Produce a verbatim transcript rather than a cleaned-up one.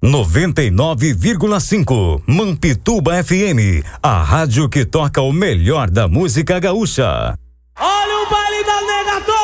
noventa e nove vírgula cinco Mampituba F M, a rádio que toca o melhor da música gaúcha. Olha o baile da Nega